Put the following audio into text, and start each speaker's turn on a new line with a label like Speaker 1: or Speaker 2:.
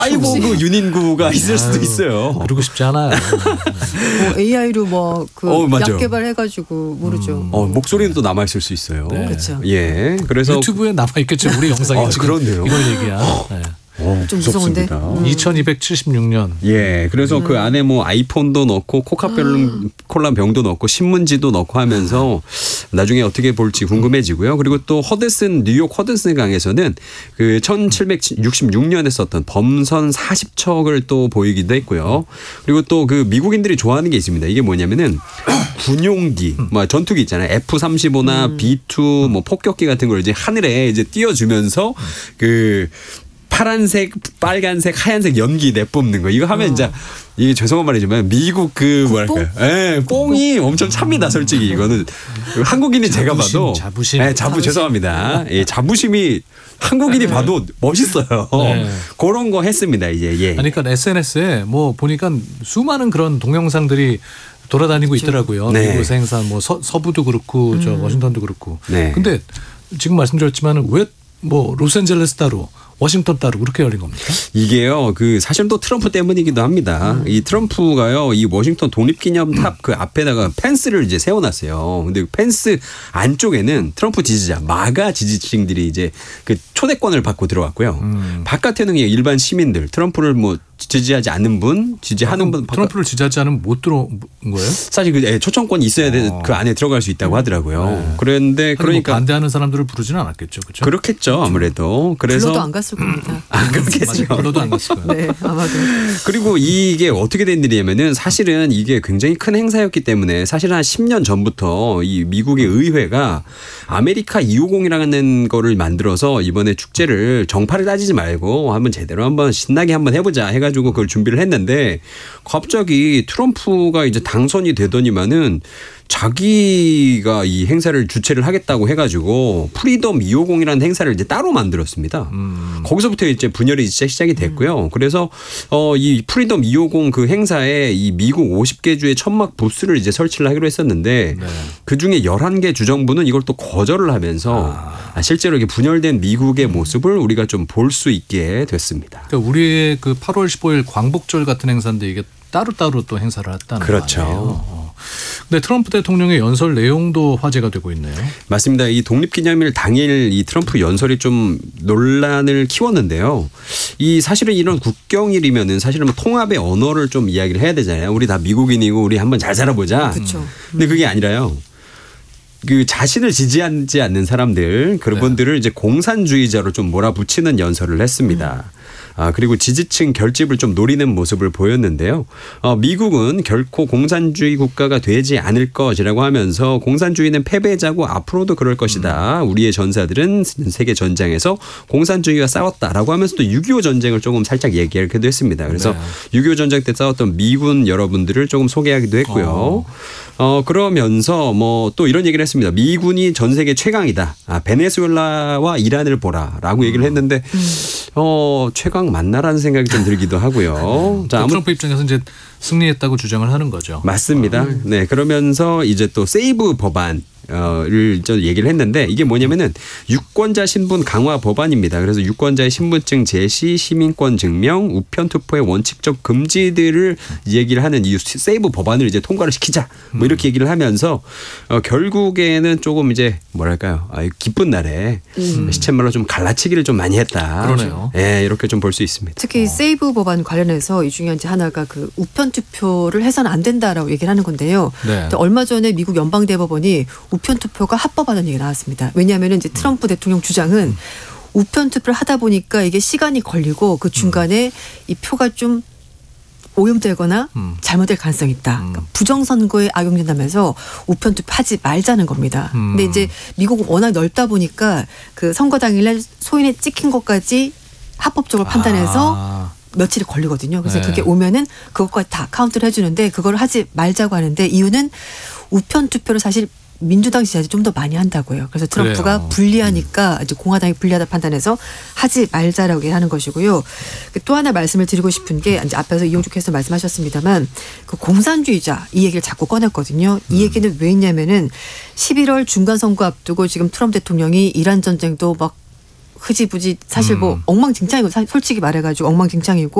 Speaker 1: 사이보그 윤인구가 있을 수도 있어요.
Speaker 2: 그러고 싶지 않아요.
Speaker 3: AI로 약 개발해가지고 모르죠.
Speaker 1: 목소리는 또 남아 있을 수 있어요.
Speaker 3: 네. 그렇죠.
Speaker 1: 예, 그래서
Speaker 2: 유튜브에 남아 있겠죠. 우리 영상이 지금
Speaker 1: 그렇네요.
Speaker 2: 이걸 얘기한. 네.
Speaker 3: 좀 무서운데.
Speaker 2: 2276년.
Speaker 1: 예, 그래서 그 안에 뭐 아이폰도 넣고 코카콜라 병도 넣고 신문지도 넣고 하면서 나중에 어떻게 볼지 궁금해지고요. 그리고 또 뉴욕 허드슨 강에서는 그 1766년에 썼던 범선 40척을 또 보이기도 했고요. 그리고 또 그 미국인들이 좋아하는 게 있습니다. 이게 뭐냐면은 군용기, 전투기 있잖아요. F-35나 B-2 뭐 폭격기 같은 걸 이제 하늘에 이제 띄워주면서 그 파란색, 빨간색, 하얀색 연기 내뿜는 거. 이거 하면 이제 이게 죄송한 말이지만 미국 뽕이 엄청 찹니다. 솔직히 이거는 한국인이 제가 봐도
Speaker 2: 자부심.
Speaker 1: 죄송합니다. 예, 자부심이 한국인이 봐도 멋있어요. 네. 그런 거 했습니다. 이제 예.
Speaker 2: 그러니까 SNS에 뭐 보니까 수많은 그런 동영상들이 돌아다니고 있더라고요.
Speaker 1: 네.
Speaker 2: 미국에서 행사 뭐 서부도 그렇고 저 워싱턴도 그렇고.
Speaker 1: 네.
Speaker 2: 근데 지금 말씀드렸지만 왜 뭐 로스앤젤레스 따로 워싱턴 따로 그렇게 열린 겁니까?
Speaker 1: 이게요, 사실은 또 트럼프 때문이기도 합니다. 이 트럼프가요, 이 워싱턴 독립기념탑 그 앞에다가 펜스를 이제 세워놨어요. 근데 펜스 안쪽에는 트럼프 지지자, 마가 지지층들이 이제 그 초대권을 받고 들어왔고요. 바깥에는 일반 시민들, 트럼프를 뭐 지지하지 않는 분, 지지하는 분.
Speaker 2: 트럼프를 지지하지 않으면 못 들어온 거예요?
Speaker 1: 사실 초청권이 있어야 그 안에 들어갈 수 있다고 하더라고요.
Speaker 2: 네.
Speaker 1: 그런데 그러니까
Speaker 2: 뭐 반대하는 사람들을 부르지는 않았겠죠, 그렇죠?
Speaker 1: 그렇겠죠, 아무래도. 그래서
Speaker 3: 불러도 안 갔을 겁니다.
Speaker 1: 그렇겠죠.
Speaker 2: 불러도 안 갔을 거예요.
Speaker 3: 네, 아마도.
Speaker 1: 그리고 이게 어떻게 된 일이냐면은 사실은 이게 굉장히 큰 행사였기 때문에 사실 한 10년 전부터 이 미국의 의회가 아메리카 250이라는 거를 만들어서 이번에 축제를 정파를 따지지 말고 제대로 한번 신나게 한번 해보자 해가지고 그걸 준비를 했는데 갑자기 트럼프가 이제 당선이 되더니만은 자기가 이 행사를 주최를 하겠다고 해가지고 프리덤 250이라는 행사를 이제 따로 만들었습니다. 거기서부터 이제 분열이 시작이 됐고요. 그래서 이 프리덤 250 그 행사에 이 미국 50개 주의 천막 부스를 이제 설치를 하기로 했었는데
Speaker 2: 네.
Speaker 1: 그 중에 11개 주정부는 이걸 또 거절을 하면서 실제로 이게 분열된 미국의 모습을 우리가 좀 볼 수 있게 됐습니다.
Speaker 2: 그러니까 우리의 그 8월 15일 광복절 같은 행사인데 이게 따로따로 또 행사를 했다는
Speaker 1: 그렇죠.
Speaker 2: 거예요. 근데 트럼프 대통령의 연설 내용도 화제가 되고 있네요.
Speaker 1: 맞습니다. 이 독립기념일 당일 이 트럼프 연설이 좀 논란을 키웠는데요. 이 사실은 이런 국경일이면은 사실은 뭐 통합의 언어를 좀 이야기를 해야 되잖아요. 우리 다 미국인이고 우리 한번 잘 살아보자.
Speaker 3: 그렇죠.
Speaker 1: 근데 그게 아니라요. 그 자신을 지지하지 않는 사람들 그분들을 이제 공산주의자로 좀 몰아붙이는 연설을 했습니다. 그리고 지지층 결집을 좀 노리는 모습을 보였는데요. 미국은 결코 공산주의 국가가 되지 않을 것이라고 하면서 공산주의는 패배자고 앞으로도 그럴 것이다. 우리의 전사들은 세계 전장에서 공산주의와 싸웠다라고 하면서 또 6.25 전쟁을 조금 살짝 얘기하기도 했습니다. 그래서 6.25 전쟁 때 싸웠던 미군 여러분들을 조금 소개하기도 했고요. 그러면서 뭐 또 이런 얘기를 했습니다. 미군이 전 세계 최강이다. 베네수엘라와 이란을 보라라고 얘기를 했는데 최강 맞나라는 생각이 좀 들기도 하고요. 자,
Speaker 2: 트럼프 입장에서 이제 승리했다고 주장을 하는 거죠.
Speaker 1: 맞습니다. 네, 그러면서 이제 또 세이브 법안 를 얘기를 했는데 이게 뭐냐면은 유권자 신분 강화 법안입니다. 그래서 유권자의 신분증 제시, 시민권 증명, 우편 투표의 원칙적 금지들을 얘기를 하는 이 세이브 법안을 이제 통과를 시키자. 뭐 이렇게 얘기를 하면서 결국에는 조금 이제 뭐랄까요? 기쁜 날에 시쳇말로 좀 갈라치기를 좀 많이 했다.
Speaker 2: 그러네요.
Speaker 1: 네, 이렇게 좀 볼 수 있습니다.
Speaker 3: 특히 세이브 법안 관련해서 이 중에 이제 하나가 그 우편 투표를 해서는 안 된다라고 얘기를 하는 건데요.
Speaker 2: 네.
Speaker 3: 얼마 전에 미국 연방대법원이 우편 투표가 합법하다는 얘기가 나왔습니다. 왜냐하면 이제 트럼프 대통령 주장은 우편 투표를 하다 보니까 이게 시간이 걸리고 그 중간에 이 표가 좀 오염되거나 잘못될 가능성이 있다. 그러니까 부정선거에 악용된다면서 우편 투표하지 말자는 겁니다. 근데 이제 미국은 워낙 넓다 보니까 그 선거 당일날 소인에 찍힌 것까지 합법적으로 판단해서 며칠이 걸리거든요. 그래서
Speaker 2: 네.
Speaker 3: 그게 오면은 그것까지 다 카운트를 해주는데 그걸 하지 말자고 하는데 이유는 우편 투표를 사실 민주당 지지자들이 좀 더 많이 한다고요. 그래서 트럼프가
Speaker 2: 그래요.
Speaker 3: 불리하니까 이제 공화당이 불리하다 판단해서 하지 말자라고 하는 것이고요. 또 하나 말씀을 드리고 싶은 게 이제 앞에서 이용주 캐스터 말씀하셨습니다만 그 공산주의자 이 얘기를 자꾸 꺼냈거든요. 이 얘기는 왜 했냐면은 11월 중간 선거 앞두고 지금 트럼프 대통령이 이란 전쟁도 막 흐지부지 사실 뭐 엉망진창이고 솔직히 말해가지고 엉망진창이고